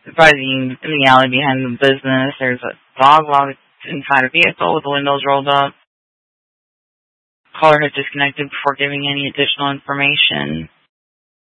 Surprising, in the alley behind the business, there's a dog locked inside a vehicle with the windows rolled up. Caller has disconnected before giving any additional information.